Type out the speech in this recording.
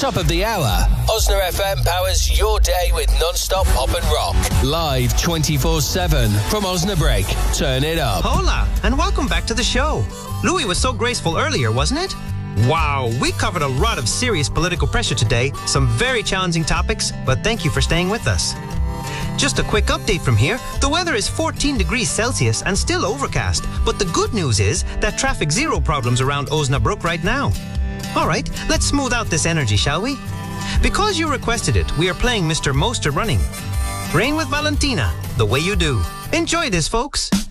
Top of the hour. Osna FM powers your day with non-stop pop and rock. Live 24/7 from Osnabrück. Turn it up. Hola, and welcome back to the show. Louis was so graceful earlier, wasn't it? Wow, we covered a lot of serious political pressure today. Some very challenging topics, but thank you for staying with us. Just a quick update from here. The weather is 14 degrees Celsius and still overcast. But the good news is that traffic zero problems around Osnabrück right now. All right, let's smooth out this energy, shall we? Because you requested it, we are playing Mr. Moster Running. Rain with Valentina, the way you do. Enjoy this, folks.